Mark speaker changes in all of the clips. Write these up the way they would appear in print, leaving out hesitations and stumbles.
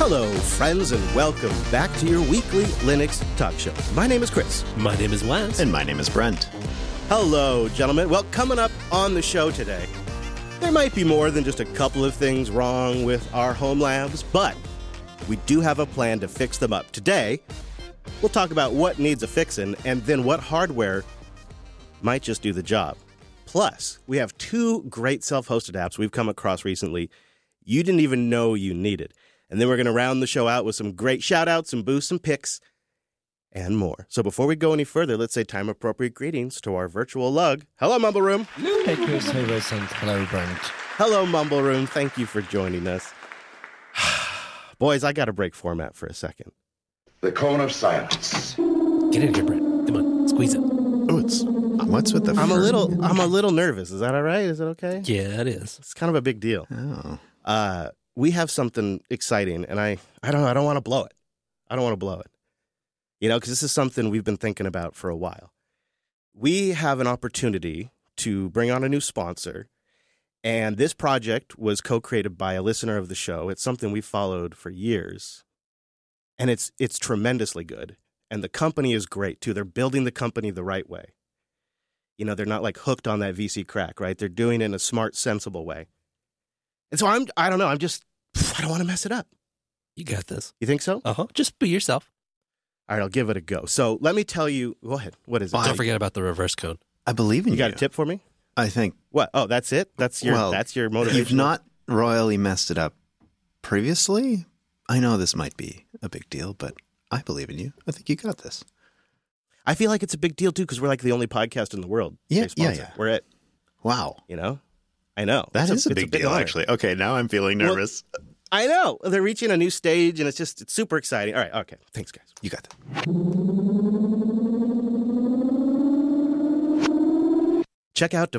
Speaker 1: Hello, friends, and welcome back to your weekly Linux talk show. My name is Chris.
Speaker 2: My name is Wes.
Speaker 3: And my name is Brent.
Speaker 1: Hello, gentlemen. Well, coming up on the show today, there might be more than just a couple of things wrong with our home labs, but we do have a plan to fix them up. Today, we'll talk about what needs a fixin' and then what hardware might just do the job. Plus, we have two great self-hosted apps we've come across recently you didn't even know you needed. And then we're going to round the show out with some great shout-outs, some boosts, some picks, and more. So before we go any further, let's say time-appropriate greetings to our virtual lug. Hello, Mumble Room.
Speaker 2: Hey, Chris. Hey, Wes. And hello, Brent.
Speaker 1: Hello, Mumble Room. Thank you for joining us. Boys, I got to break format for a second.
Speaker 4: The cone of silence.
Speaker 2: Get in here, Brent. Come on, squeeze it.
Speaker 3: Oh, what's with the
Speaker 1: I'm a little nervous. Is that all right? Is it okay?
Speaker 2: Yeah, it is.
Speaker 1: It's kind of a big deal.
Speaker 3: Oh.
Speaker 1: We have something exciting, and I don't know. I don't want to blow it. You know, because this is something we've been thinking about for a while. We have an opportunity to bring on a new sponsor, and this project was co-created by a listener of the show. It's something we've followed for years, and it's tremendously good. And the company is great, too. They're building the company the right way. You know, they're not like hooked on that VC crack, right? They're doing it in a smart, sensible way. And so I don't know. I don't want to mess it up.
Speaker 2: You got this.
Speaker 1: You think so?
Speaker 2: Uh-huh. Just be yourself.
Speaker 1: All right, I'll give it a go. So let me tell you. Go ahead. What is it?
Speaker 2: Don't forget about the reverse code.
Speaker 3: I believe in you.
Speaker 1: You got a tip for me?
Speaker 3: I think.
Speaker 1: What? Oh, that's it? That's your motivation?
Speaker 3: You've not royally messed it up previously. I know this might be a big deal, but I believe in you. I think you got this.
Speaker 1: I feel like it's a big deal, too, because we're like the only podcast in the world.
Speaker 3: Yeah.
Speaker 1: We're it.
Speaker 3: Wow.
Speaker 1: You know? I know.
Speaker 3: That is a big deal,
Speaker 1: honor.
Speaker 3: actually. Okay, now I'm feeling nervous.
Speaker 1: Well, I know. They're reaching a new stage, and it's super exciting. All right, okay. Thanks, guys.
Speaker 3: You got that.
Speaker 1: Check out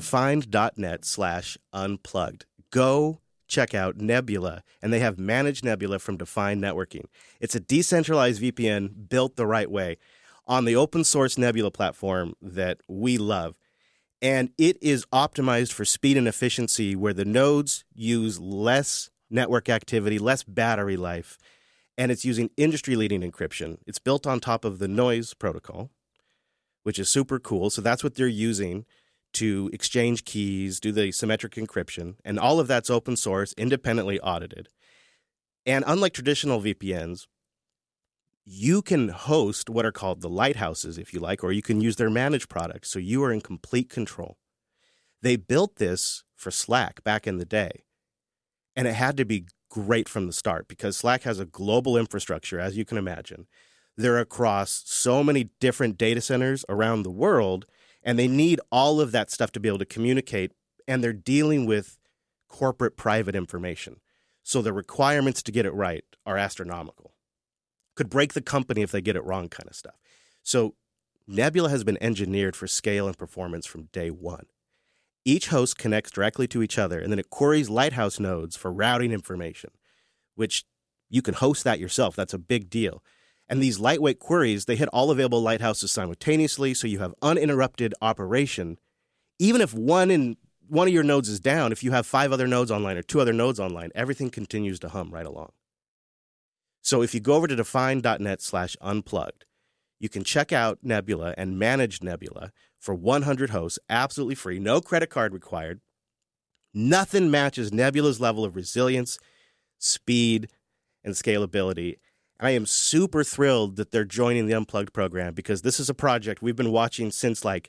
Speaker 1: defined.net/unplugged. Go check out Nebula, and they have Managed Nebula from Defined Networking. It's a decentralized VPN built the right way on the open source Nebula platform that we love. And it is optimized for speed and efficiency where the nodes use less network activity, less battery life, and it's using industry-leading encryption. It's built on top of the noise protocol, which is super cool. So that's what they're using to exchange keys, do the symmetric encryption, and all of that's open source, independently audited. And unlike traditional VPNs, you can host what are called the lighthouses, if you like, or you can use their managed products, so you are in complete control. They built this for Slack back in the day, and it had to be great from the start because Slack has a global infrastructure, as you can imagine. They're across so many different data centers around the world, and they need all of that stuff to be able to communicate, and they're dealing with corporate private information. So the requirements to get it right are astronomical. Could break the company if they get it wrong kind of stuff. So Nebula has been engineered for scale and performance from day one. Each host connects directly to each other, and then it queries Lighthouse nodes for routing information, which you can host that yourself. That's a big deal. And these lightweight queries, they hit all available lighthouses simultaneously, so you have uninterrupted operation. Even if one of your nodes is down, if you have 5 other nodes online or 2 other nodes online, everything continues to hum right along. So if you go over to defined.net/unplugged, you can check out Nebula and manage Nebula for 100 hosts, absolutely free, no credit card required. Nothing matches Nebula's level of resilience, speed, and scalability. And I am super thrilled that they're joining the Unplugged program because this is a project we've been watching since like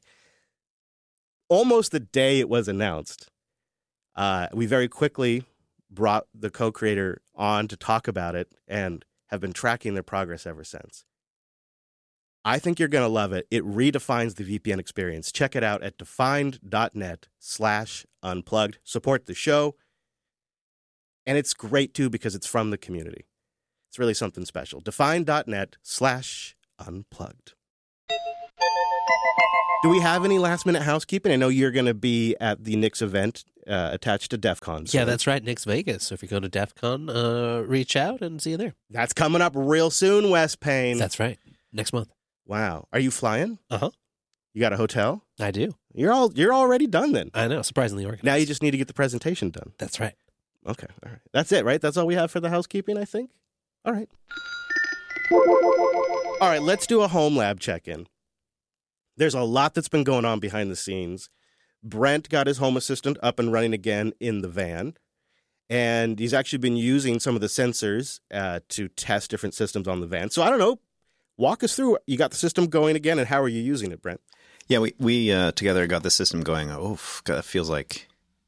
Speaker 1: almost the day it was announced. We very quickly brought the co-creator on to talk about it and have been tracking their progress ever since. I think you're going to love it. It redefines the VPN experience. Check it out at defined.net/unplugged. Support the show. And it's great, too, because it's from the community. It's really something special. Defined.net/unplugged. Do we have any last-minute housekeeping? I know you're going to be at the Nix event attached to DEF CON.
Speaker 2: Yeah, that's right, Nix Vegas. So if you go to DEF CON, reach out and see you there.
Speaker 1: That's coming up real soon, Wes Payne.
Speaker 2: That's right. Next month.
Speaker 1: Wow. Are you flying?
Speaker 2: Uh-huh.
Speaker 1: You got a hotel?
Speaker 2: I do.
Speaker 1: You're already done then.
Speaker 2: I know. Surprisingly organized.
Speaker 1: Now you just need to get the presentation done.
Speaker 2: That's right.
Speaker 1: Okay. All right. That's it, right? That's all we have for the housekeeping, I think? All right. All right, let's do a home lab check-in. There's a lot that's been going on behind the scenes. Brent got his Home Assistant up and running again in the van, and he's actually been using some of the sensors to test different systems on the van. So I don't know, walk us through. You got the system going again, and how are you using it, Brent?
Speaker 3: Yeah, we together got the system going. God, it feels like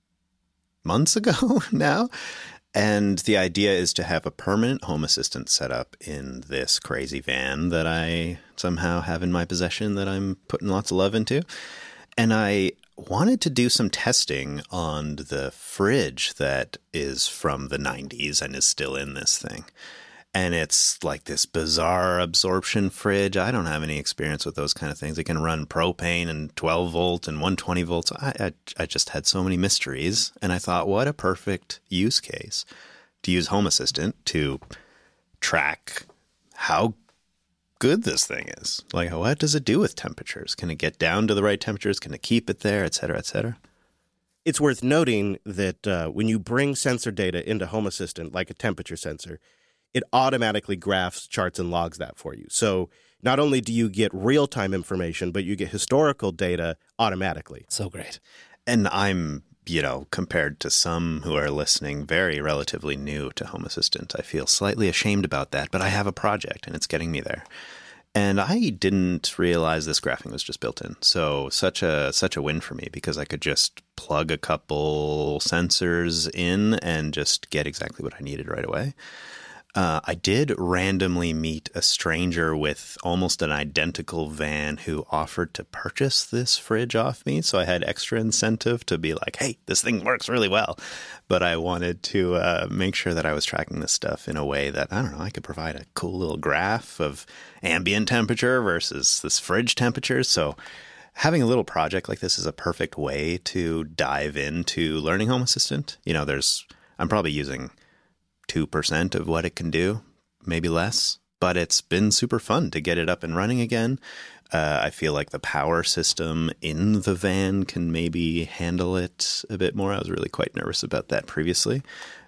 Speaker 3: months ago now. And the idea is to have a permanent Home Assistant set up in this crazy van that I somehow have in my possession that I'm putting lots of love into. And I wanted to do some testing on the fridge that is from the 90s and is still in this thing. And it's like this bizarre absorption fridge. I don't have any experience with those kind of things. It can run propane and 12 volt and 120 volts. I just had so many mysteries. And I thought, what a perfect use case to use Home Assistant to track how good this thing is. Like, what does it do with temperatures? Can it get down to the right temperatures? Can it keep it there, et cetera, et cetera?
Speaker 1: It's worth noting that when you bring sensor data into Home Assistant, like a temperature sensor, it automatically graphs, charts, and logs that for you. So not only do you get real-time information, but you get historical data automatically.
Speaker 2: So great.
Speaker 3: And I'm, compared to some who are listening, very relatively new to Home Assistant. I feel slightly ashamed about that, but I have a project and it's getting me there. And I didn't realize this graphing was just built in. So such a win for me because I could just plug a couple sensors in and just get exactly what I needed right away. I did randomly meet a stranger with almost an identical van who offered to purchase this fridge off me. So I had extra incentive to be like, hey, this thing works really well. But I wanted to make sure that I was tracking this stuff in a way that, I could provide a cool little graph of ambient temperature versus this fridge temperature. So having a little project like this is a perfect way to dive into learning Home Assistant. I'm probably using 2% of what it can do, maybe less, but it's been super fun to get it up and running again. I feel like the power system in the van can maybe handle it a bit more. I was really quite nervous about that previously.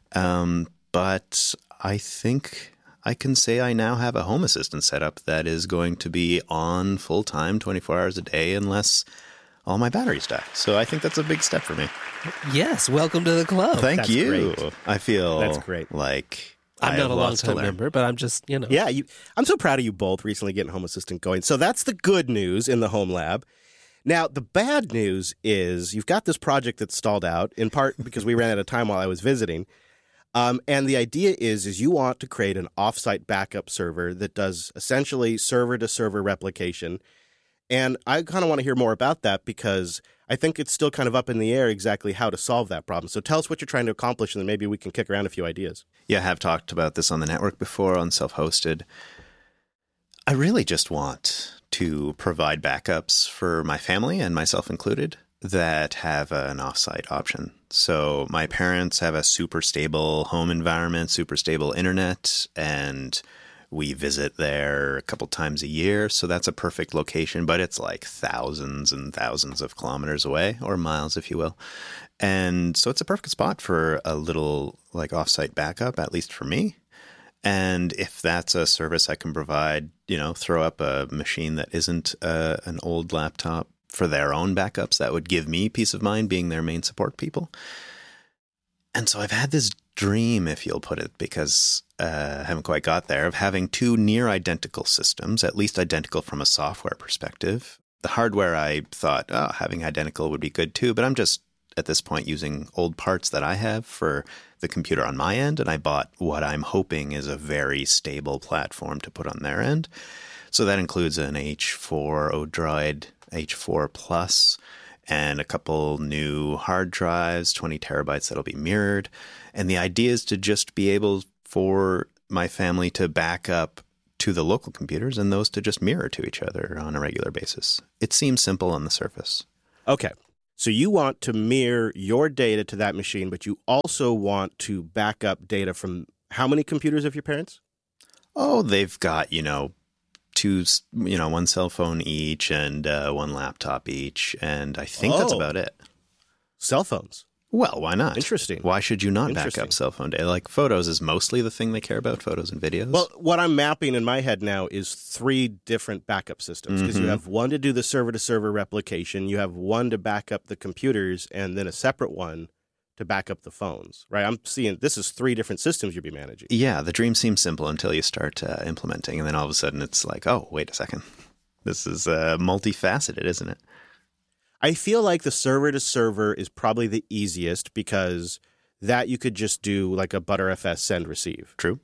Speaker 3: But I think I can say I now have a Home Assistant setup that is going to be on full time, 24 hours a day, unless all my batteries die. So I think that's a big step for me.
Speaker 2: Yes, welcome to the club.
Speaker 3: Thank you.
Speaker 1: Great.
Speaker 3: I feel
Speaker 1: That's great.
Speaker 3: Like
Speaker 2: I'm not a long-time member, but I'm just,
Speaker 1: Yeah, I'm so proud of you both recently getting Home Assistant going. So that's the good news in the home lab. Now, the bad news is you've got this project that's stalled out, in part because we ran out of time while I was visiting. And the idea is you want to create an offsite backup server that does essentially server-to-server replication. And I kind of want to hear more about that because I think it's still kind of up in the air exactly how to solve that problem. So tell us what you're trying to accomplish, and then maybe we can kick around a few ideas.
Speaker 3: Yeah, I have talked about this on the network before, on self-hosted. I really just want to provide backups for my family, and myself included, that have an offsite option. So my parents have a super stable home environment, super stable internet, and we visit there a couple times a year, so that's a perfect location, but it's like thousands and thousands of kilometers away, or miles, if you will. And so it's a perfect spot for a little like offsite backup, at least for me. And if that's a service I can provide, throw up a machine that isn't an old laptop for their own backups, that would give me peace of mind being their main support people. And so I've had this dream, if you'll put it, because I haven't quite got there, of having two near identical systems, at least identical from a software perspective. The hardware, I thought, having identical would be good too, but I'm just at this point using old parts that I have for the computer on my end, and I bought what I'm hoping is a very stable platform to put on their end. So that includes an H4 Odroid H4 Plus, and a couple new hard drives, 20 terabytes that'll be mirrored. And the idea is to just be able for my family to back up to the local computers and those to just mirror to each other on a regular basis. It seems simple on the surface.
Speaker 1: Okay. So you want to mirror your data to that machine, but you also want to back up data from how many computers of your parents?
Speaker 3: Oh, they've got, two, one cell phone each and one laptop each. And I think that's about it.
Speaker 1: Cell phones.
Speaker 3: Well, why not?
Speaker 1: Interesting.
Speaker 3: Why should you not back
Speaker 1: Interesting.
Speaker 3: up cell phone data? Like, photos is mostly the thing they care about, photos and videos.
Speaker 1: Well, what I'm mapping in my head now is 3 different backup systems, because you have one to do the server-to-server replication, you have one to back up the computers, and then a separate one to back up the phones, right? I'm seeing this is 3 different systems you'll be managing.
Speaker 3: yeah, the dream seems simple until you start implementing, and then all of a sudden it's like, oh, wait a second. This is multifaceted, isn't it?
Speaker 1: I feel like the server-to-server is probably the easiest, because that you could just do like a Btrfs send-receive.
Speaker 3: True.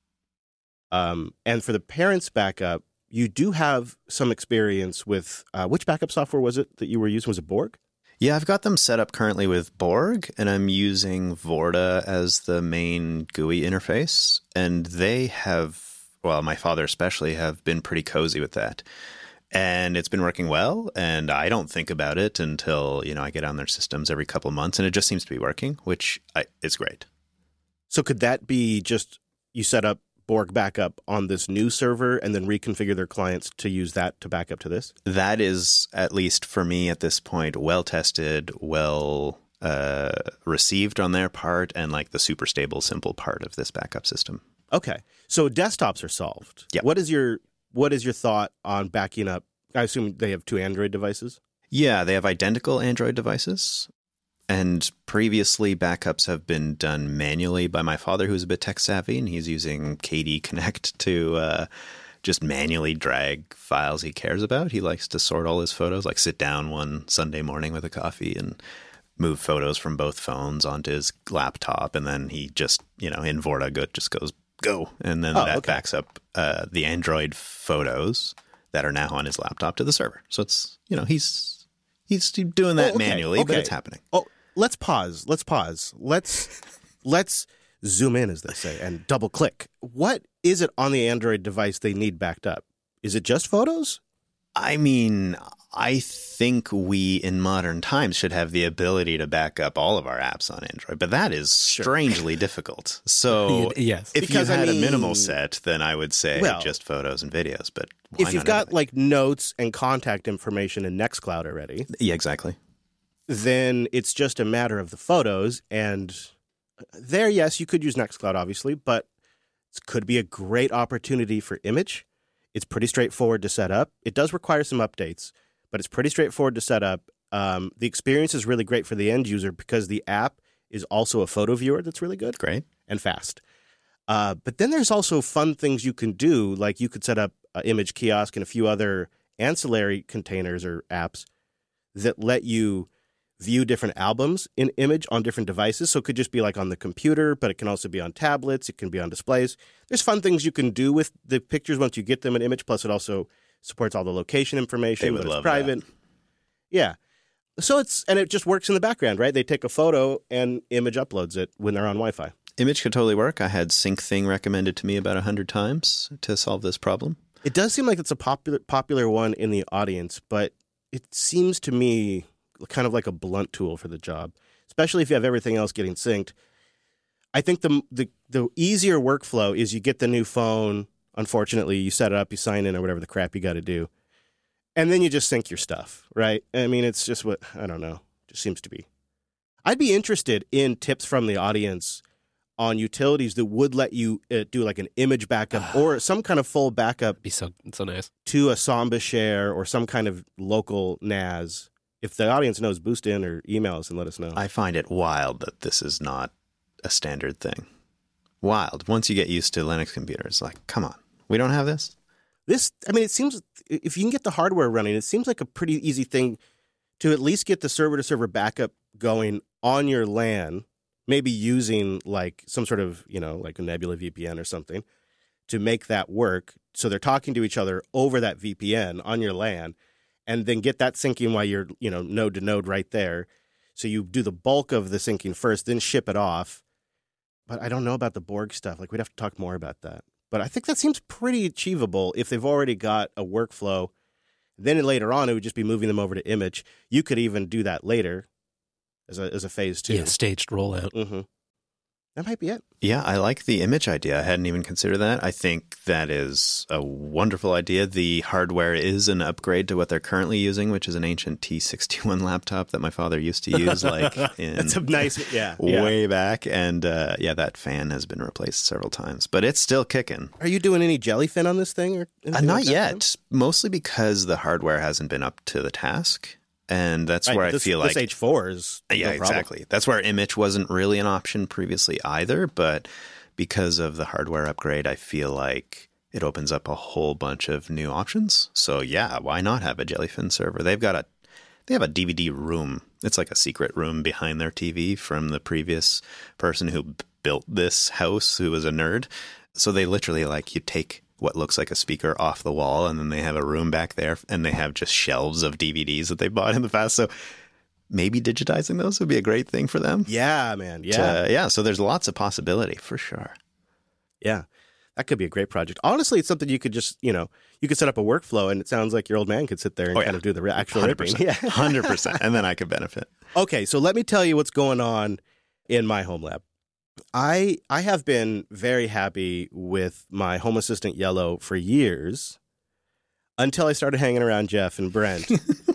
Speaker 1: And for the parents' backup, you do have some experience with which backup software was it that you were using? Was it Borg?
Speaker 3: Yeah, I've got them set up currently with Borg, and I'm using Vorta as the main GUI interface. And they have, well, my father especially, have been pretty cozy with that. And it's been working well, and I don't think about it until, I get on their systems every couple of months, and it just seems to be working, which is great.
Speaker 1: So could that be just you set up Borg backup on this new server and then reconfigure their clients to use that to back up to this?
Speaker 3: That is, at least for me at this point, well tested, well received on their part, and like the super stable, simple part of this backup system.
Speaker 1: Okay. So desktops are solved.
Speaker 3: Yep.
Speaker 1: What is your thought on backing up? I assume they have 2 Android devices.
Speaker 3: Yeah, they have identical Android devices. And previously, backups have been done manually by my father, who's a bit tech savvy, and he's using KD Connect to just manually drag files he cares about. He likes to sort all his photos, like sit down one Sunday morning with a coffee and move photos from both phones onto his laptop. And then he just, in Vorta, just goes, go. And then backs up the Android photos that are now on his laptop to the server. So it's, he's doing that manually, but it's happening.
Speaker 1: Oh, let's pause. Let's zoom in, as they say, and double click. What is it on the Android device they need backed up? Is it just photos?
Speaker 3: I mean, I think we in modern times should have the ability to back up all of our apps on Android, but that is strangely difficult. So
Speaker 2: Yes.
Speaker 3: if
Speaker 1: Because,
Speaker 3: you had
Speaker 1: I
Speaker 3: a
Speaker 1: mean,
Speaker 3: minimal set, then I would say just photos and videos. But why
Speaker 1: if you've
Speaker 3: not
Speaker 1: got
Speaker 3: everything?
Speaker 1: like notes and contact information in Nextcloud already,
Speaker 3: Yeah, exactly.
Speaker 1: then it's just a matter of the photos. And there, yes, you could use Nextcloud, obviously, but it could be a great opportunity for image. It's pretty straightforward to set up. It does require some updates, but it's pretty straightforward to set up. The experience is really great for the end user because the app is also a photo viewer that's really good.
Speaker 3: Great.
Speaker 1: And fast. But then there's also fun things you can do, like you could set up an image kiosk and a few other ancillary containers or apps that let you view different albums in image on different devices. So it could just be like on the computer, but it can also be on tablets. It can be on displays. There's fun things you can do with the pictures once you get them in image. Plus, it also supports all the location information.
Speaker 3: They would
Speaker 1: whether it's
Speaker 3: love
Speaker 1: private. Yeah. So it just works in the background, right? They take a photo and image uploads it when they're on Wi-Fi.
Speaker 3: Image could totally work. I had SyncThing recommended to me about 100 times to solve this problem.
Speaker 1: It does seem like it's a popular one in the audience, but it seems to me kind of like a blunt tool for the job, especially if you have everything else getting synced. I think the easier workflow is you get the new phone. Unfortunately, you set it up, you sign in or whatever the crap you got to do, and then you just sync your stuff, right? I mean, it's just what, I don't know, just seems to be. I'd be interested in tips from the audience on utilities that would let you do like an image backup or some kind of full backup
Speaker 2: Be so nice.
Speaker 1: to a Samba share or some kind of local NAS. If the audience knows, boost in or email us and let us know.
Speaker 3: I find it wild that this is not a standard thing. Wild. Once you get used to Linux computers, like, come on, we don't have this?
Speaker 1: It seems, if you can get the hardware running, it seems like a pretty easy thing to at least get the server-to-server backup going on your LAN, maybe using like some sort of, like a Nebula VPN or something to make that work. So they're talking to each other over that VPN on your LAN, and then get that syncing while you're, node to node right there. So you do the bulk of the syncing first, then ship it off. But I don't know about the Borg stuff. Like, we'd have to talk more about that. But I think that seems pretty achievable if they've already got a workflow. Then later on, it would just be moving them over to image. You could even do that later as a phase 2.
Speaker 2: Yeah, staged rollout.
Speaker 1: Mm-hmm. That might be it.
Speaker 3: Yeah, I like the image idea. I hadn't even considered that. I think that is a wonderful idea. The hardware is an upgrade to what they're currently using, which is an ancient T61 laptop that my father used to use
Speaker 1: That's a nice,
Speaker 3: way back. And that fan has been replaced several times, but it's still kicking.
Speaker 1: Are you doing any jellyfin on this thing? Or
Speaker 3: Not yet, mostly because the hardware hasn't been up to the task. And that's where I feel like
Speaker 1: this H4 is no problem.
Speaker 3: Exactly. That's where image wasn't really an option previously either, but because of the hardware upgrade, I feel like it opens up a whole bunch of new options. So yeah, why not have a Jellyfin server? They have a DVD room. It's like a secret room behind their TV from the previous person who built this house, who was a nerd. So they literally you take what looks like a speaker off the wall, and then they have a room back there, and they have just shelves of DVDs that they bought in the past. So maybe digitizing those would be a great thing for them.
Speaker 1: Yeah, man. Yeah.
Speaker 3: So there's lots of possibility for sure.
Speaker 1: Yeah. That could be a great project. Honestly, it's something you could just, you could set up a workflow, and it sounds like your old man could sit there and kind of do the actual
Speaker 3: 100%,
Speaker 1: ripping. Yeah.
Speaker 3: 100%. And then I could benefit.
Speaker 1: Okay, so let me tell you what's going on in my home lab. I have been very happy with my Home Assistant Yellow for years until I started hanging around Jeff and Brent.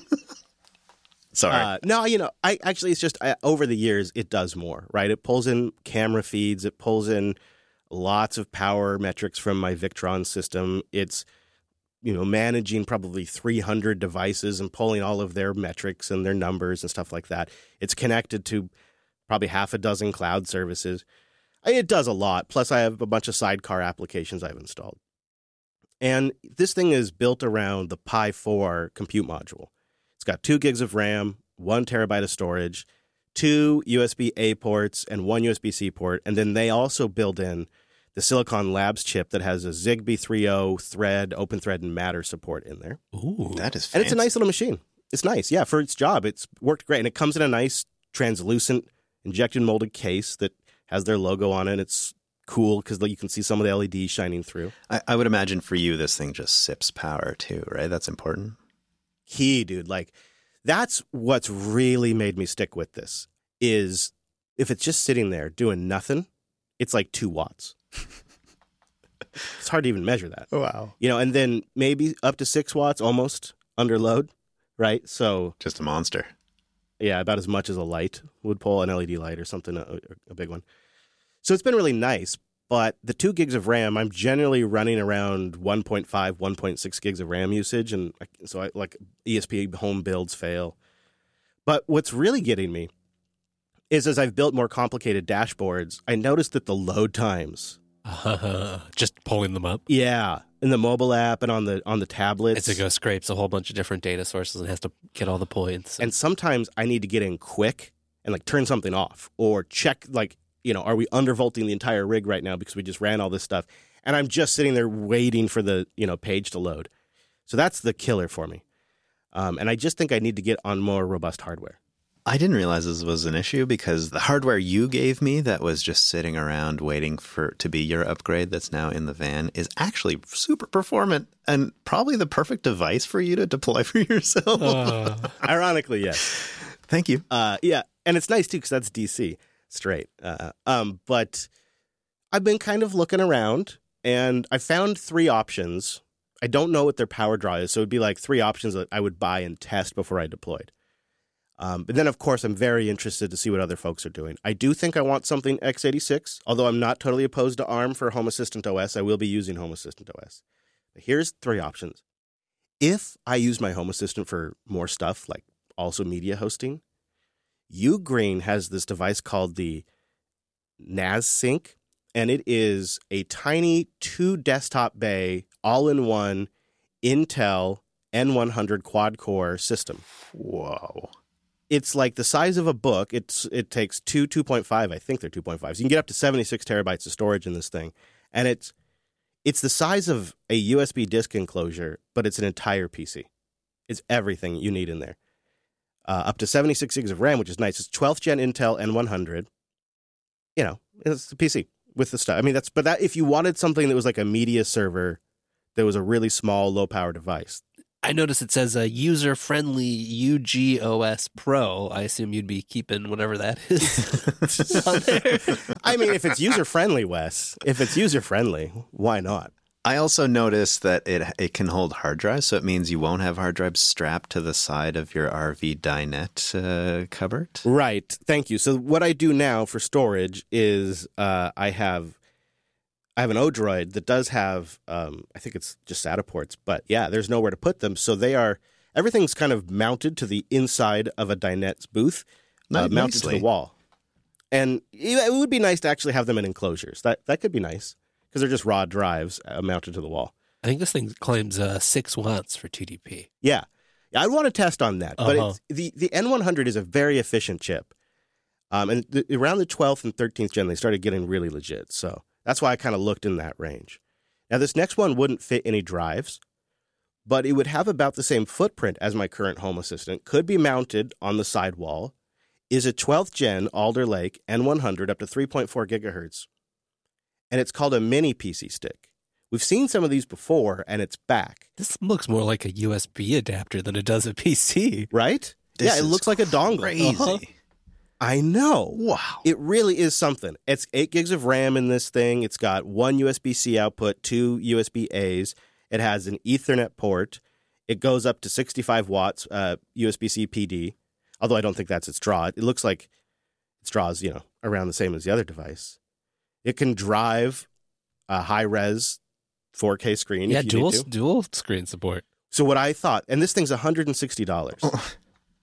Speaker 3: Sorry.
Speaker 1: No, it's just over the years, it does more, right? It pulls in camera feeds. It pulls in lots of power metrics from my Victron system. It's, managing probably 300 devices and pulling all of their metrics and their numbers and stuff like that. It's connected to probably half a dozen cloud services. It does a lot. Plus, I have a bunch of sidecar applications I've installed. And this thing is built around the Pi 4 compute module. It's got 2 gigs of RAM, 1 terabyte of storage, 2 USB-A ports, and 1 USB-C port. And then they also build in the Silicon Labs chip that has a Zigbee 3.0 Thread, OpenThread, and Matter support in there.
Speaker 3: Ooh, that is fancy.
Speaker 1: And it's a nice little machine. It's nice. Yeah, for its job, it's worked great. And it comes in a nice translucent injection molded case that has their logo on it. It's cool because you can see some of the LEDs shining through.
Speaker 3: I would imagine for you, this thing just sips power too, right? That's important.
Speaker 1: Key, dude. That's what's really made me stick with this is if it's just sitting there doing nothing, it's like 2 watts. It's hard to even measure that.
Speaker 3: Wow.
Speaker 1: And then maybe up to 6 watts almost under load, right? So
Speaker 3: just a monster.
Speaker 1: Yeah, about as much as a light would pull, an LED light or something, a big one. So it's been really nice, but the 2 gigs of RAM, I'm generally running around 1.5, 1.6 gigs of RAM usage, and so ESP home builds fail. But what's really getting me is as I've built more complicated dashboards, I noticed that the load times...
Speaker 2: Just pulling them up?
Speaker 1: Yeah, in the mobile app and on the tablets.
Speaker 2: It goes scrapes a whole bunch of different data sources and has to get all the points.
Speaker 1: And sometimes I need to get in quick and turn something off or check are we undervolting the entire rig right now because we just ran all this stuff. And I'm just sitting there waiting for the page to load. So that's the killer for me. And I just think I need to get on more robust hardware.
Speaker 3: I didn't realize this was an issue because the hardware you gave me that was just sitting around waiting to be your upgrade that's now in the van is actually super performant and probably the perfect device for you to deploy for yourself.
Speaker 1: Ironically, yes.
Speaker 3: Thank you.
Speaker 1: Yeah, and it's nice too because that's DC straight. But I've been kind of looking around and I found 3 options. I don't know what their power draw is, so it'd be 3 options that I would buy and test before I deployed. But then, of course, I'm very interested to see what other folks are doing. I do think I want something x86, although I'm not totally opposed to ARM for Home Assistant OS. I will be using Home Assistant OS. But here's 3 options. If I use my Home Assistant for more stuff, like also media hosting, Ugreen has this device called the NASSync, and it is a tiny 2 desktop bay, all-in-one Intel N100 quad-core system.
Speaker 3: Whoa.
Speaker 1: It's like the size of a book. It takes 2.5. I think they're 2.5. So you can get up to 76 terabytes of storage in this thing. And it's the size of a USB disk enclosure, but it's an entire PC. It's everything you need in there. Up to 76 gigs of RAM, which is nice. It's 12th gen Intel N100. It's a PC with the stuff. I mean, if you wanted something that was like a media server that was a really small, low-power device,
Speaker 2: I notice it says a user-friendly UGOS Pro. I assume you'd be keeping whatever that is on there.
Speaker 1: I mean, if it's user-friendly, Wes, if it's user-friendly, why not?
Speaker 3: I also noticed that it can hold hard drives, so it means you won't have hard drives strapped to the side of your RV dinette cupboard.
Speaker 1: Right. Thank you. So what I do now for storage is I have an Odroid that does have, I think it's just SATA ports, but yeah, there's nowhere to put them. So everything's kind of mounted to the inside of a dinette's booth, mounted to the wall. And it would be nice to actually have them in enclosures. That could be nice because they're just raw drives mounted to the wall.
Speaker 2: I think this thing claims 6 watts for 2DP.
Speaker 1: Yeah. I'd want to test on that. But the N100 is a very efficient chip. And around the 12th and 13th gen, they started getting really legit. So that's why I kind of looked in that range. Now, this next one wouldn't fit any drives, but it would have about the same footprint as my current Home Assistant, could be mounted on the sidewall, is a 12th gen Alder Lake N100 up to 3.4 gigahertz, and it's called a mini PC stick. We've seen some of these before, and it's back.
Speaker 2: This looks more like a USB adapter than it does a PC.
Speaker 1: Right?
Speaker 3: This
Speaker 1: it looks like a dongle.
Speaker 3: Crazy.
Speaker 1: I know.
Speaker 3: Wow.
Speaker 1: It really is something. It's 8 gigs of RAM in this thing. It's got one USB-C output, 2 USB-As. It has an Ethernet port. It goes up to 65 watts USB-C PD, although I don't think that's its draw. It looks like its draw is, around the same as the other device. It can drive a high-res 4K screen if you need to.
Speaker 2: Dual screen support.
Speaker 1: So what I thought, and this thing's $160.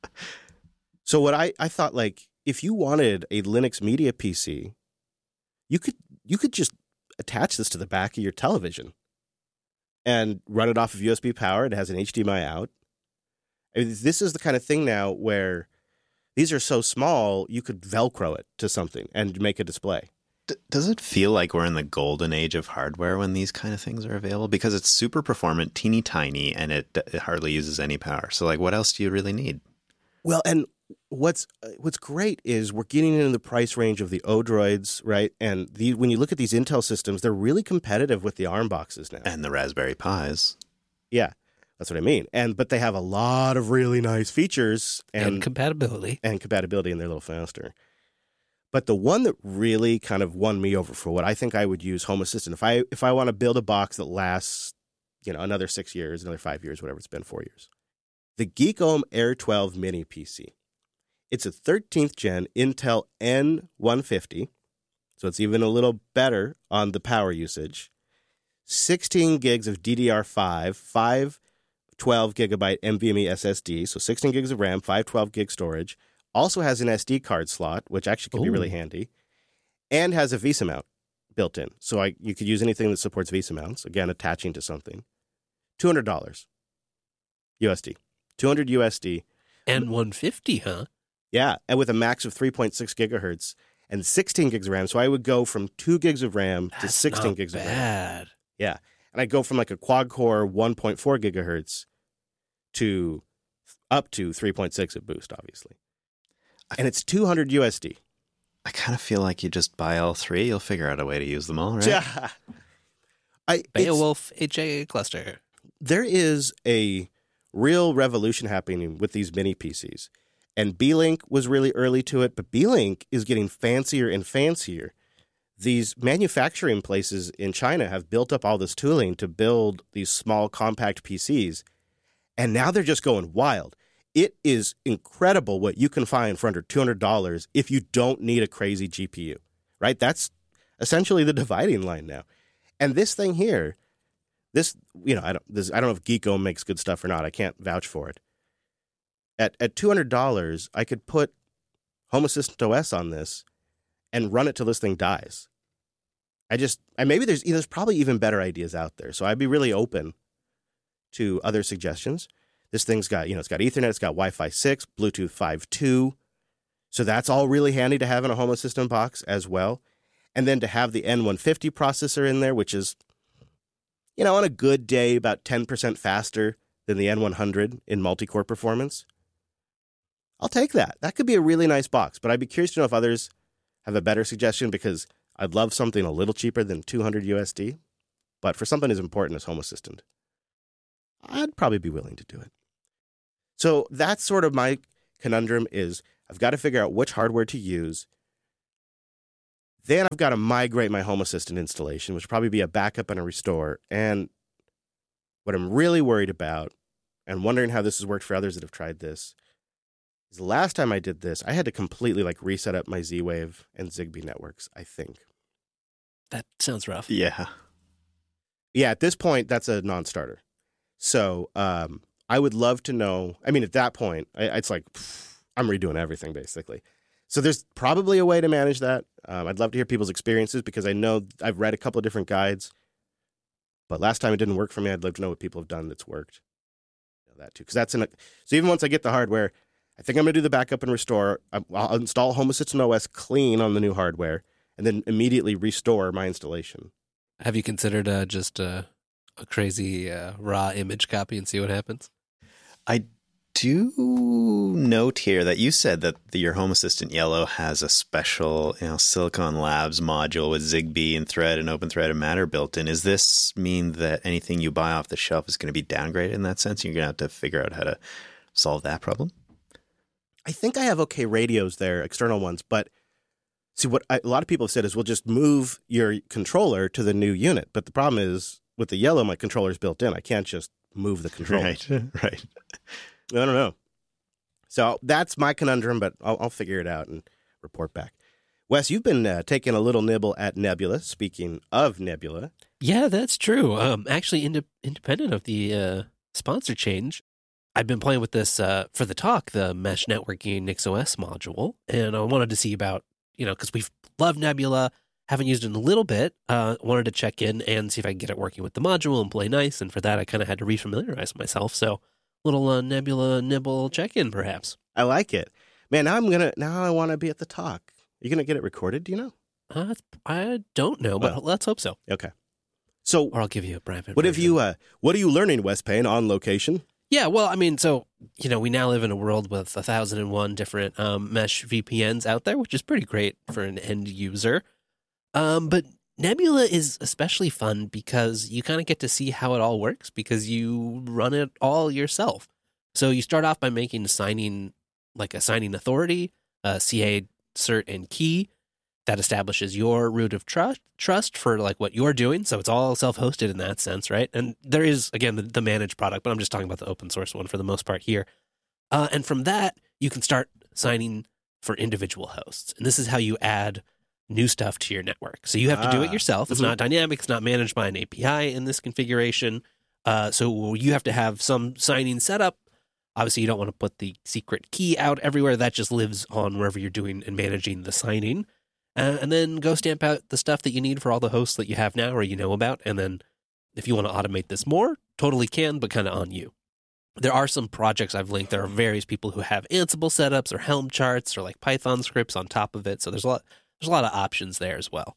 Speaker 1: So what I thought, like, if you wanted a Linux media PC, you could just attach this to the back of your television and run it off of USB power. It has an HDMI out. I mean, this is the kind of thing now where these are so small, you could Velcro it to something and make a display.
Speaker 3: Does it feel like we're in the golden age of hardware when these kind of things are available? Because it's super performant, teeny tiny, and it hardly uses any power. So, like, what else do you really need?
Speaker 1: Well, and what's great is we're getting into the price range of the Odroids, right? And when you look at these Intel systems, they're really competitive with the ARM boxes now.
Speaker 3: And the Raspberry Pis.
Speaker 1: Yeah, that's what I mean. But they have a lot of really nice features
Speaker 2: and compatibility.
Speaker 1: And compatibility, and they're a little faster. But the one that really kind of won me over for what I think I would use Home Assistant, if I want to build a box that lasts, another 6 years, another 5 years, whatever it's been, 4 years. The Geekom Air 12 Mini PC. It's a 13th gen Intel N150, so it's even a little better on the power usage. 16 gigs of DDR5, 512 gigabyte NVMe SSD, so 16 gigs of RAM, 512 gig storage. Also has an SD card slot, which actually could be really handy, and has a VESA mount built in. So you could use anything that supports VESA mounts, again, attaching to something. $200 USD. $200 USD.
Speaker 2: N150, huh?
Speaker 1: Yeah, and with a max of 3.6 gigahertz and 16 gigs of RAM. So I would go from 2 gigs of RAM to 16 gigs of RAM. Yeah, and I'd go from like a quad-core 1.4 gigahertz to up to 3.6 at boost, obviously. And it's $200 USD.
Speaker 3: I kind of feel like you just buy all three. You'll figure out a way to use them all, right?
Speaker 1: Yeah.
Speaker 2: Beowulf HA cluster.
Speaker 1: There is a real revolution happening with these mini PCs. And Beelink was really early to it, but Beelink is getting fancier and fancier. These manufacturing places in China have built up all this tooling to build these small, compact PCs. And now they're just going wild. It is incredible what you can find for under $200 if you don't need a crazy GPU, right? That's essentially the dividing line now. And this thing here, I don't know if Geekom makes good stuff or not. I can't vouch for it. At $200, I could put Home Assistant OS on this and run it till this thing dies. Maybe there's probably even better ideas out there. So I'd be really open to other suggestions. This thing's got, it's got Ethernet, it's got Wi-Fi 6, Bluetooth 5.2. So that's all really handy to have in a Home Assistant box as well. And then to have the N150 processor in there, which is, on a good day, about 10% faster than the N100 in multi-core performance. I'll take that. That could be a really nice box, but I'd be curious to know if others have a better suggestion because I'd love something a little cheaper than $200 USD, but for something as important as Home Assistant. I'd probably be willing to do it. So that's sort of my conundrum is I've got to figure out which hardware to use. Then I've got to migrate my Home Assistant installation, which would probably be a backup and a restore. And what I'm really worried about, and wondering how this has worked for others that have tried this, is the last time I did this, I had to completely reset up my Z-Wave and Zigbee networks, I think.
Speaker 2: That sounds rough.
Speaker 3: Yeah.
Speaker 1: Yeah, at this point, that's a non-starter. So I would love to know. I mean, at that point, it's like I'm redoing everything, basically. So there's probably a way to manage that. I'd love to hear people's experiences because I know I've read a couple of different guides. But last time it didn't work for me. I'd love to know what people have done that's worked. That too, because so even once I get the hardware, I think I'm going to do the backup and restore. I'll install Home Assistant OS clean on the new hardware and then immediately restore my installation.
Speaker 2: Have you considered just a crazy raw image copy and see what happens?
Speaker 3: I do note here that you said that your Home Assistant Yellow has a special, Silicon Labs module with Zigbee and Thread and OpenThread and Matter built in. Does this mean that anything you buy off the shelf is going to be downgraded in that sense? You're going to have to figure out how to solve that problem?
Speaker 1: I think I have okay radios there, external ones, but see what a lot of people have said is we'll just move your controller to the new unit. But the problem is with the Yellow, my controller's built in. I can't just move the controller.
Speaker 3: Right.
Speaker 1: I don't know. So that's my conundrum, but I'll figure it out and report back. Wes, you've been taking a little nibble at Nebula. Speaking of Nebula.
Speaker 2: Yeah, that's true. Actually, independent of the sponsor change, I've been playing with this for the talk, the Mesh Networking NixOS module, and I wanted to see about, because we've loved Nebula, haven't used it in a little bit, wanted to check in and see if I can get it working with the module and play nice, and for that I kind of had to refamiliarize myself, so little Nebula nibble check-in, perhaps.
Speaker 1: I like it. Man, now I want to be at the talk. You going to get it recorded, do you know?
Speaker 2: I don't know, but let's hope so.
Speaker 1: Okay. So,
Speaker 2: or I'll give you a private
Speaker 1: what
Speaker 2: version.
Speaker 1: What are you learning, Wes Payne, on location?
Speaker 2: Yeah, well, I mean, so, we now live in a world with 1,001 different mesh VPNs out there, which is pretty great for an end user. But Nebula is especially fun because you kind of get to see how it all works because you run it all yourself. So you start off by making assigning authority, CA, cert, and key that establishes your root of trust for what you're doing. So it's all self-hosted in that sense, right? And there is, again, the managed product, but I'm just talking about the open source one for the most part here. And from that, you can start signing for individual hosts. And this is how you add new stuff to your network. So you have to do it yourself. It's not dynamic. It's not managed by an API in this configuration. So you have to have some signing set up. Obviously, you don't want to put the secret key out everywhere. That just lives on wherever you're doing and managing the signing. And then go stamp out the stuff that you need for all the hosts that you have now or you know about. And then if you want to automate this more, totally can, but kind of on you. There are some projects I've linked. There are various people who have Ansible setups or Helm charts or Python scripts on top of it. So there's a lot of options there as well.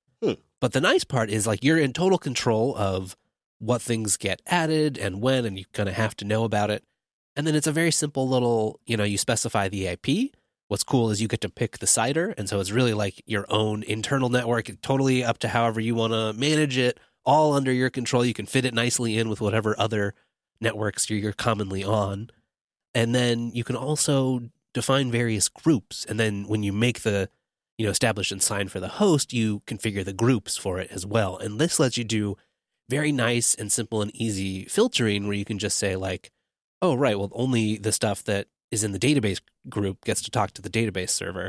Speaker 2: But the nice part is you're in total control of what things get added and when, and you kind of have to know about it. And then it's a very simple little, you specify the IP. What's cool is you get to pick the CIDR. And so it's really your own internal network, totally up to however you want to manage it, all under your control. You can fit it nicely in with whatever other networks you're commonly on. And then you can also define various groups. And then when you make the establish and sign for the host, you configure the groups for it as well. And this lets you do very nice and simple and easy filtering where you can just say oh, right, well, only the stuff that is in the database group gets to talk to the database server.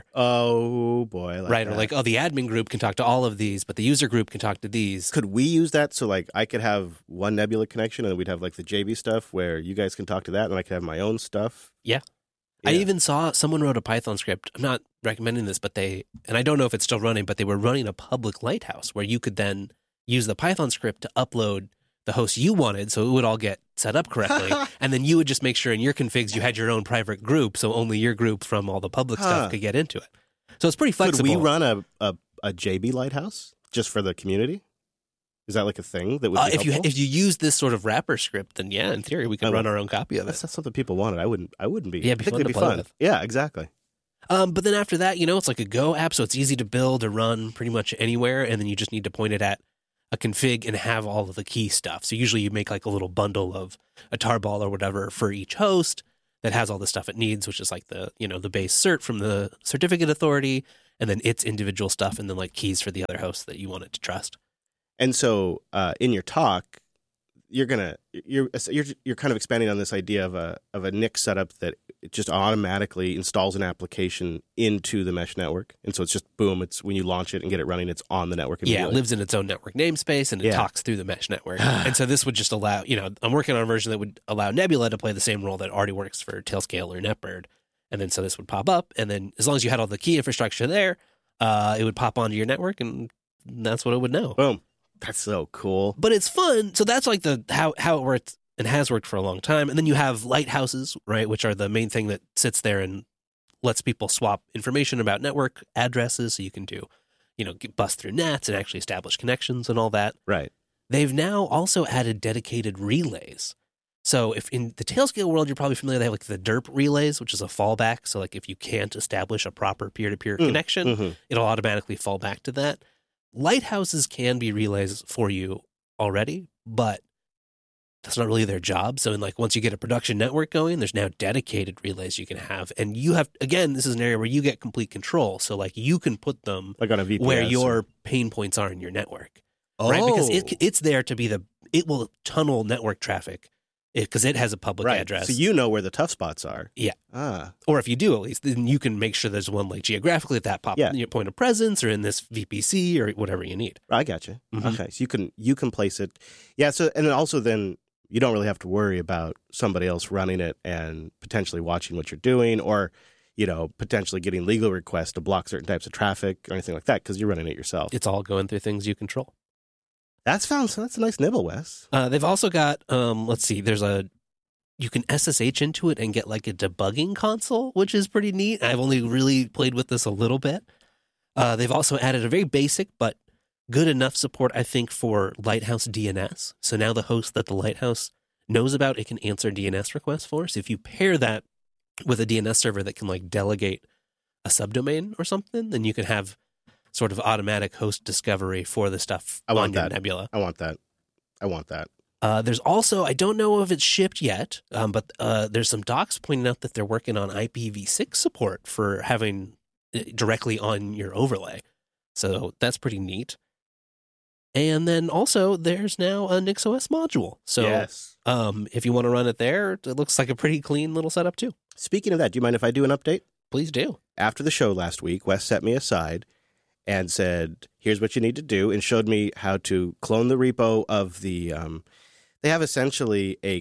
Speaker 1: Oh, boy.
Speaker 2: Right,
Speaker 1: that.
Speaker 2: or the admin group can talk to all of these, but the user group can talk to these.
Speaker 1: Could we use that so I could have one Nebula connection and we'd have the JB stuff where you guys can talk to that and I could have my own stuff?
Speaker 2: Yeah. I even saw someone wrote a Python script. I'm not recommending this, but and I don't know if it's still running, but they were running a public lighthouse where you could then use the Python script to upload the host you wanted so it would all get set up correctly. And then you would just make sure in your configs you had your own private group so only your group from all the public stuff could get into it. So it's pretty flexible.
Speaker 1: Could we run a JB Lighthouse just for the community? Is that a thing that would be helpful?
Speaker 2: If you use this sort of wrapper script, then yeah, in theory we could run our own copy of it.
Speaker 1: That's something people wanted. I wouldn't be.
Speaker 2: Yeah, it'd be fun to play with.
Speaker 1: Yeah, exactly.
Speaker 2: But then after that, it's a Go app, so it's easy to build or run pretty much anywhere, and then you just need to point it at a config and have all of the key stuff. So usually you make like a little bundle of a tarball or whatever for each host that has all the stuff it needs, which is like the, you know, the base cert from the certificate authority, and then its individual stuff, and then like keys for the other hosts that you want it to trust.
Speaker 1: And so in your talk, you're kind of expanding on this idea of a NIC setup that it just automatically installs an application into the mesh network, and so it's just boom. It's when you launch it and get it running, it's on the network immediately.
Speaker 2: Yeah, it lives in its own network namespace, and it talks through the mesh network. And so this would just allow, you know, I'm working on a version that would allow Nebula to play the same role that already works for Tailscale or NetBird. And then so this would pop up, and then as long as you had all the key infrastructure there, it would pop onto your network, and that's what it would know.
Speaker 1: Boom. That's so cool.
Speaker 2: But it's fun. So that's like the how it worked and has worked for a long time. And then you have lighthouses, right, which are the main thing that sits there and lets people swap information about network addresses, so you can do, you know, bust through nets and actually establish connections and all that.
Speaker 1: Right.
Speaker 2: They've now also added dedicated relays. So if in the Tailscale world, you're probably familiar, they have like the DERP relays, which is a fallback. So like if you can't establish a proper peer-to-peer connection, it'll automatically fall back to that. Lighthouses can be relays for you already, but that's not really their job. So in like once you get a production network going, there's now dedicated relays you can have. And you have, again, this is an area where you get complete control. So like you can put them
Speaker 1: like on a VPS
Speaker 2: where your pain points are in your network. Right? Because it's there to be it will tunnel network traffic because it has a public address.
Speaker 1: So you know where the tough spots are.
Speaker 2: Yeah.
Speaker 1: Ah.
Speaker 2: Or if you do, at least, then you can make sure there's one like geographically at that point of presence or in this VPC or whatever you need.
Speaker 1: I got you. Okay. So you can place it. Yeah. So, and then also then you don't really have to worry about somebody else running it and potentially watching what you're doing, or, you know, potentially getting legal requests to block certain types of traffic or anything like that because you're running it yourself.
Speaker 2: It's all going through things you control.
Speaker 1: That's a nice nibble, Wes.
Speaker 2: They've also got, let's see, you can SSH into it and get like a debugging console, which is pretty neat. I've only really played with this a little bit. They've also added a very basic but good enough support, I think, for Lighthouse DNS. So now the host that the Lighthouse knows about, it can answer DNS requests for. So if you pair that with a DNS server that can like delegate a subdomain or something, then you can have sort of automatic host discovery for the stuff on your Nebula.
Speaker 1: I want that.
Speaker 2: There's also, I don't know if it's shipped yet, but there's some docs pointing out that they're working on IPv6 support for having it directly on your overlay. So that's pretty neat. And then also there's now a NixOS module. So
Speaker 1: yes.
Speaker 2: If you want to run it there, it looks like a pretty clean little setup too.
Speaker 1: Speaking of that, do you mind if I do an update?
Speaker 2: Please do.
Speaker 1: After the show last week, Wes set me aside and said, here's what you need to do, and showed me how to clone the repo of the, they have essentially a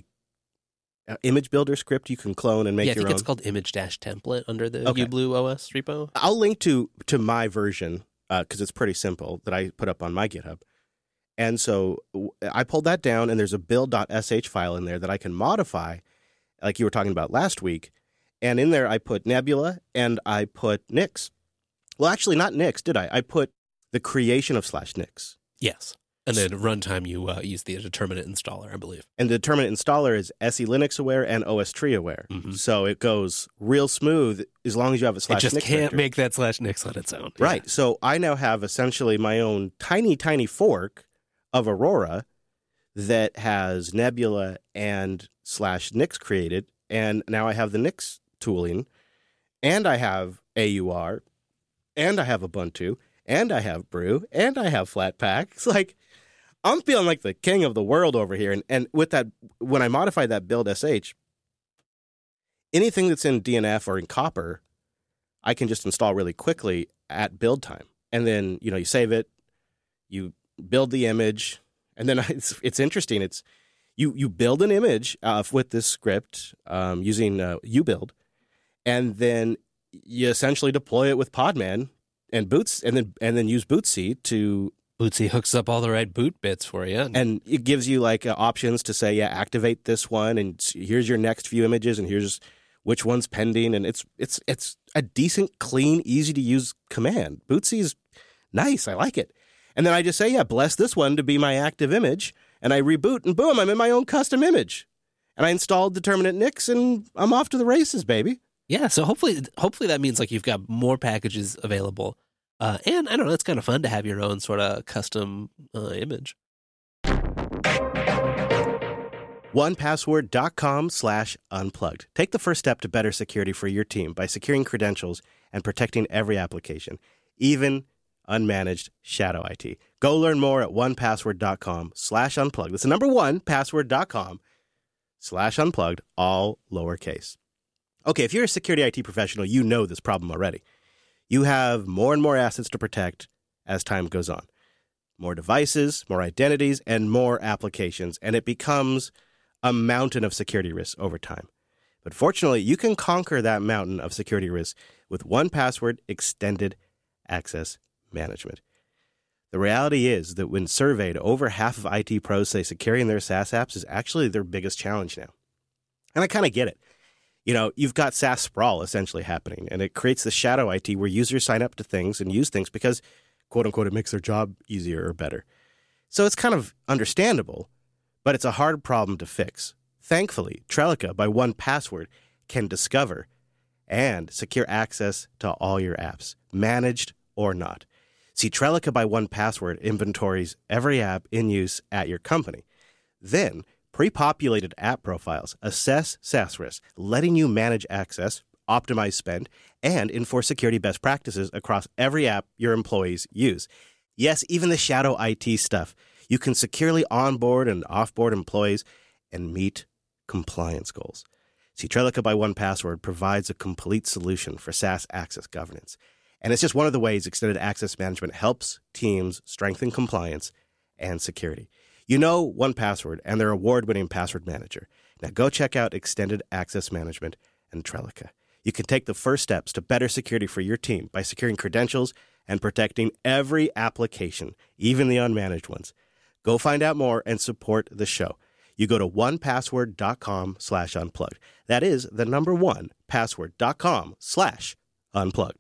Speaker 1: image builder script you can clone and make your own.
Speaker 2: I think it's called image-template under the uBlue OS repo.
Speaker 1: I'll link to my version, because it's pretty simple, that I put up on my GitHub. And so I pulled that down, and there's a build.sh file in there that I can modify, like you were talking about last week. And in there, I put Nebula, and I put Nix. Well, actually, not Nix, did I? I put the creation of /Nix.
Speaker 2: Yes. And then at runtime, you use the determinate installer, I believe.
Speaker 1: And the determinate installer is SE Linux aware and OS tree aware. Mm-hmm. So it goes real smooth as long as you have a /Nix.
Speaker 2: It just can't make that /Nix on its own.
Speaker 1: Right. Yeah. So I now have essentially my own tiny, tiny fork of Aurora that has Nebula and /Nix created. And now I have the Nix tooling, and I have AUR, and I have Ubuntu, and I have Brew, and I have Flatpak. It's like, I'm feeling like the king of the world over here. And with that, when I modify that build sh, anything that's in DNF or in Copper, I can just install really quickly at build time. And then, you know, you save it, you build the image, and then it's interesting. It's you build an image with this script using ubuild, and then you essentially deploy it with Podman and Boots, and then use Bootsy to.
Speaker 2: Bootsy hooks up all the right boot bits for you.
Speaker 1: And it gives you like options to say, yeah, activate this one, and here's your next few images, and here's which one's pending. And it's a decent, clean, easy to use command. Bootsy's nice. I like it. And then I just say, yeah, bless this one to be my active image, and I reboot, and boom, I'm in my own custom image. And I installed determinate Nix, and I'm off to the races, baby.
Speaker 2: Yeah, so hopefully that means like you've got more packages available And I don't know, it's kind of fun to have your own sort of custom image.
Speaker 1: 1Password.com/unplugged. Take the first step to better security for your team by securing credentials and protecting every application, even unmanaged shadow IT. Go learn more at 1Password.com/unplugged. That's the number 1Password.com/unplugged, all lowercase. Okay, if you're a security IT professional, you know this problem already. You have more and more assets to protect as time goes on. More devices, more identities, and more applications, and it becomes a mountain of security risks over time. But fortunately, you can conquer that mountain of security risks with 1Password Extended Access Management. The reality is that when surveyed, over half of IT pros say securing their SaaS apps is actually their biggest challenge now. And I kind of get it. You know, you've got SaaS sprawl essentially happening, and it creates the shadow IT where users sign up to things and use things because, quote unquote, it makes their job easier or better. So it's kind of understandable, but it's a hard problem to fix. Thankfully, Trellica by 1Password can discover and secure access to all your apps, managed or not. See, Trellica by 1Password inventories every app in use at your company. Then, pre-populated app profiles assess SaaS risks, letting you manage access, optimize spend, and enforce security best practices across every app your employees use. Yes, even the shadow IT stuff. You can securely onboard and offboard employees and meet compliance goals. See, Trellica by 1Password provides a complete solution for SaaS access governance. And it's just one of the ways Extended Access Management helps teams strengthen compliance and security. You know 1Password and their award-winning password manager. Now go check out Extended Access Management and Trellica. You can take the first steps to better security for your team by securing credentials and protecting every application, even the unmanaged ones. Go find out more and support the show. You go to 1Password.com/unplugged. That is the number 1Password.com/unplugged.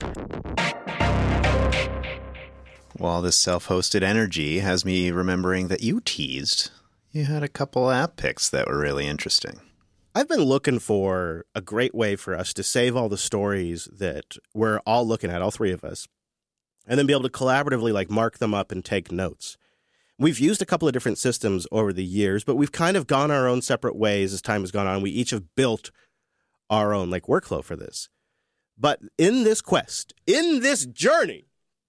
Speaker 3: Well, this self-hosted energy has me remembering that you teased you had a couple app picks that were really interesting.
Speaker 1: I've been looking for a great way for us to save all the stories that we're all looking at, all three of us, and then be able to collaboratively mark them up and take notes. We've used a couple of different systems over the years, but we've kind of gone our own separate ways as time has gone on. We each have built our own workflow for this. But in this quest, in this journey,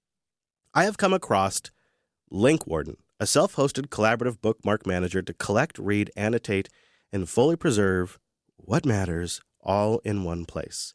Speaker 1: I have come across Link Warden, a self-hosted collaborative bookmark manager to collect, read, annotate, and fully preserve what matters all in one place.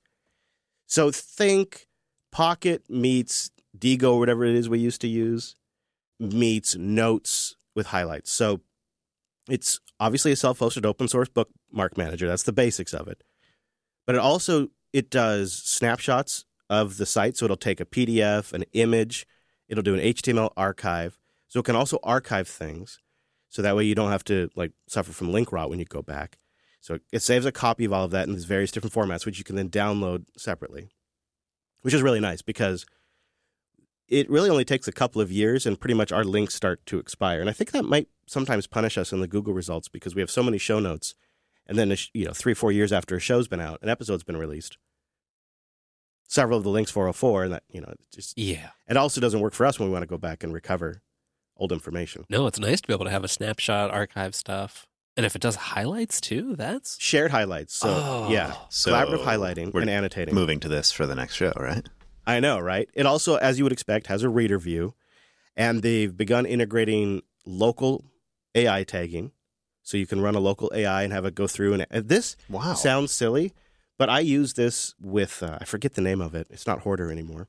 Speaker 1: So think Pocket meets Digo, whatever it is we used to use, meets Notes with highlights. So it's obviously a self-hosted open source bookmark manager. That's the basics of it. But it does snapshots of the site. So it'll take a PDF, an image. It'll do an HTML archive. So it can also archive things. So that way you don't have to suffer from link rot when you go back. So it saves a copy of all of that in these various different formats, which you can then download separately, which is really nice because it really only takes a couple of years and pretty much our links start to expire. And I think that might sometimes punish us in the Google results because we have so many show notes. And then, 3-4 years after a show's been out, an episode's been released, several of the links 404, and that, it also doesn't work for us when we want to go back and recover old information.
Speaker 2: No, it's nice to be able to have a snapshot, archive stuff. And if it does highlights too, that's
Speaker 1: shared highlights. So collaborative highlighting and annotating.
Speaker 3: Moving to this for the next show, right?
Speaker 1: I know, right? It also, as you would expect, has a reader view, and they've begun integrating local AI tagging. So you can run a local AI and have it go through. And this sounds silly, but I use this with, I forget the name of it. It's not Hoarder anymore.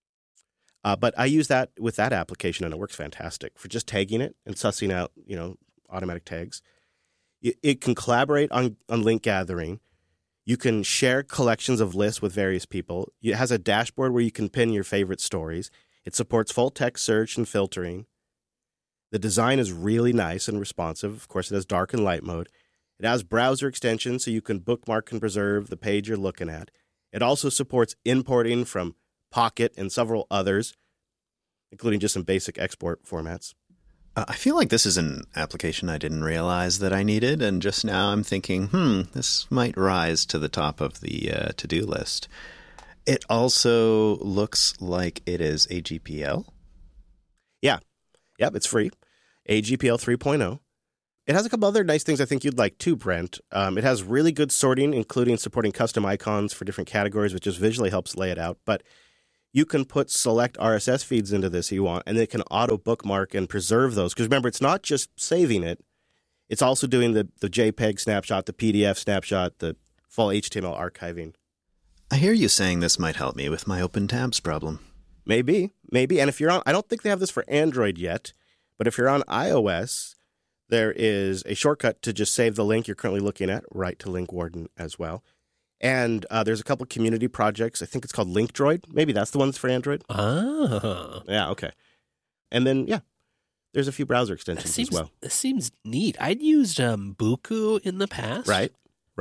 Speaker 1: But I use that with that application, and it works fantastic for just tagging it and sussing out, automatic tags. It can collaborate on link gathering. You can share collections of lists with various people. It has a dashboard where you can pin your favorite stories. It supports full text search and filtering. The design is really nice and responsive. Of course, it has dark and light mode. It has browser extensions so you can bookmark and preserve the page you're looking at. It also supports importing from Pocket and several others, including just some basic export formats.
Speaker 3: I feel like this is an application I didn't realize that I needed, and just now I'm thinking, this might rise to the top of the to-do list. It also looks like it is AGPL.
Speaker 1: Yep, it's free. AGPL 3.0. It has a couple other nice things I think you'd like too, Brent. It has really good sorting, including supporting custom icons for different categories, which just visually helps lay it out. But you can put select RSS feeds into this if you want, and it can auto bookmark and preserve those. Because remember, it's not just saving it. It's also doing the JPEG snapshot, the PDF snapshot, the full HTML archiving.
Speaker 3: I hear you saying this might help me with my open tabs problem.
Speaker 1: Maybe. And if you're on, I don't think they have this for Android yet, but if you're on iOS, there is a shortcut to just save the link you're currently looking at, right to Link Warden as well. And there's a couple community projects. I think it's called LinkDroid. Maybe that's the ones for Android.
Speaker 2: Oh.
Speaker 1: Yeah, okay. And then, there's a few browser extensions as well.
Speaker 2: It seems neat. I'd used Buku in the past.
Speaker 1: Right.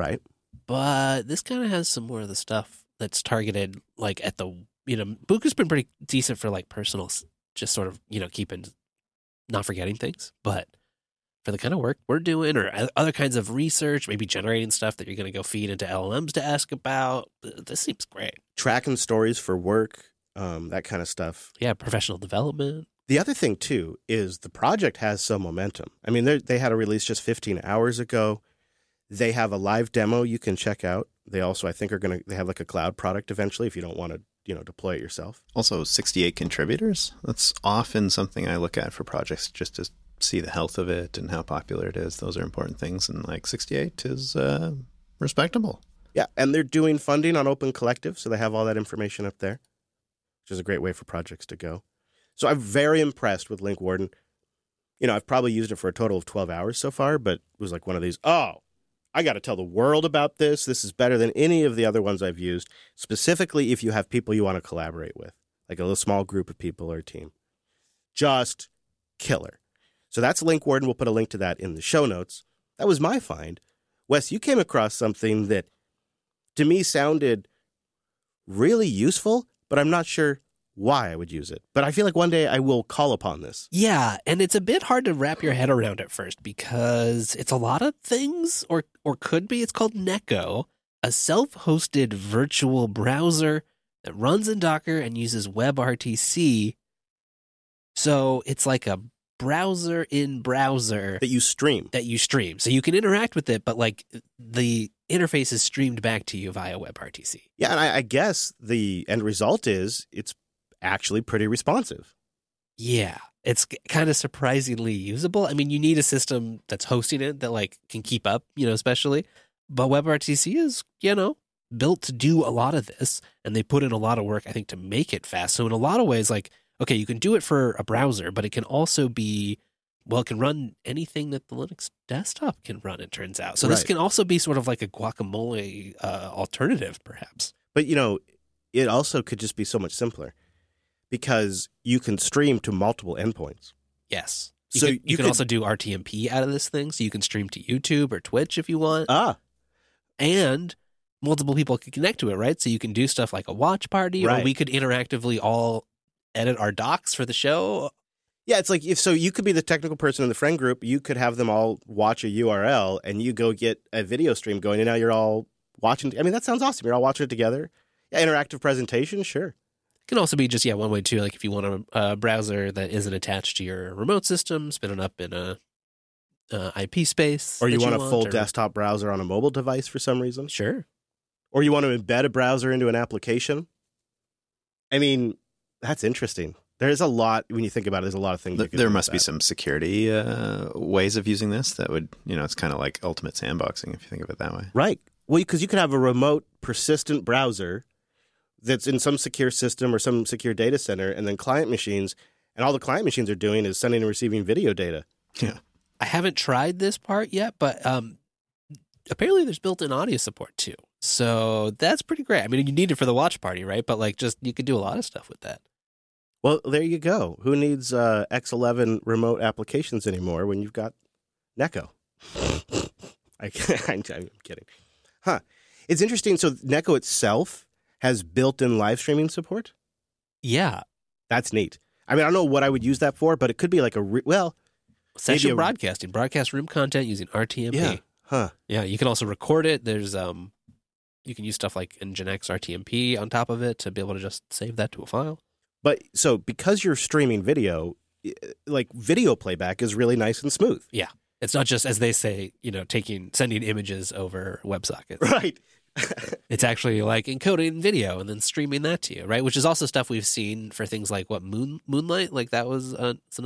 Speaker 2: But this kind of has some more of the stuff that's targeted like at the, Buku's been pretty decent for like personal, just sort of, keeping, not forgetting things. But for the kind of work we're doing or other kinds of research, maybe generating stuff that you're going to go feed into LLMs to ask about, this seems great.
Speaker 1: Tracking stories for work, that kind of stuff.
Speaker 2: Yeah, professional development.
Speaker 1: The other thing, too, is the project has some momentum. I mean, they had a release just 15 hours ago. They have a live demo you can check out. They also, I think, they have like a cloud product eventually if you don't want to, deploy it yourself.
Speaker 3: Also, 68 contributors. That's often something I look at for projects just to see the health of it and how popular it is. Those are important things. And like 68 is respectable.
Speaker 1: Yeah, and they're doing funding on Open Collective, so they have all that information up there, which is a great way for projects to go. So I'm very impressed with Link Warden. I've probably used it for a total of 12 hours so far, but it was like one of these, I got to tell the world about this. This is better than any of the other ones I've used, specifically if you have people you want to collaborate with, like a little small group of people or a team. Just killer. So that's Link Warden. We'll put a link to that in the show notes. That was my find. Wes, you came across something that to me sounded really useful, but I'm not sure why I would use it. But I feel like one day I will call upon this.
Speaker 2: Yeah, and it's a bit hard to wrap your head around at first because it's a lot of things, or could be. It's called Neko, a self-hosted virtual browser that runs in Docker and uses WebRTC. So it's like a browser in browser
Speaker 1: that you stream.
Speaker 2: So you can interact with it, but like the interface is streamed back to you via WebRTC.
Speaker 1: Yeah, and I guess the end result is it's actually pretty responsive.
Speaker 2: Yeah, it's kind of surprisingly usable. I mean, you need a system that's hosting it that like can keep up, especially. But WebRTC is, built to do a lot of this, and they put in a lot of work, I think, to make it fast. So in a lot of ways, like, okay, you can do it for a browser, but it can also be, it can run anything that the Linux desktop can run, it turns out. So This can also be sort of like a guacamole alternative, perhaps.
Speaker 1: But, it also could just be so much simpler because you can stream to multiple endpoints.
Speaker 2: Yes.
Speaker 1: So
Speaker 2: you can also do RTMP out of this thing, so you can stream to YouTube or Twitch if you want. And multiple people can connect to it, right? So you can do stuff like a watch party, or we could interactively all edit our docs for the show.
Speaker 1: Yeah, it's like so you could be the technical person in the friend group. You could have them all watch a URL, and you go get a video stream going, and now you're all watching. I mean, that sounds awesome. You're all watching it together. Yeah, interactive presentation, sure.
Speaker 2: It can also be just, one way too, like if you want a browser that isn't attached to your remote system, spin it up in a IP space.
Speaker 1: Or you want a full desktop browser on a mobile device for some reason.
Speaker 2: Sure.
Speaker 1: Or you want to embed a browser into an application. I mean, that's interesting. There's a lot, when you think about it, there's a lot of things.
Speaker 3: There must be some security ways of using this that would, it's kind of like ultimate sandboxing if you think of it that way.
Speaker 1: Right. Well, because you could have a remote persistent browser that's in some secure system or some secure data center, and then client machines, and all the client machines are doing is sending and receiving video data.
Speaker 3: Yeah.
Speaker 2: I haven't tried this part yet, but apparently there's built-in audio support too. So that's pretty great. I mean, you need it for the watch party, right? But you could do a lot of stuff with that.
Speaker 1: Well, there you go. Who needs X11 remote applications anymore when you've got Neko? I'm kidding. Huh. It's interesting. So Neko itself has built-in live streaming support?
Speaker 2: Yeah.
Speaker 1: That's neat. I mean, I don't know what I would use that for, but it could be like
Speaker 2: session broadcasting, broadcast room content using RTMP.
Speaker 1: Yeah. Huh.
Speaker 2: Yeah, you can also record it. There's you You can use stuff like Nginx RTMP on top of it to be able to just save that to a file.
Speaker 1: But so because you're streaming video, like video playback is really nice and smooth.
Speaker 2: Yeah. It's not just, as they say, sending images over WebSockets.
Speaker 1: Right.
Speaker 2: It's actually like encoding video and then streaming that to you, right? Which is also stuff we've seen for things like Moonlight. Like that was it's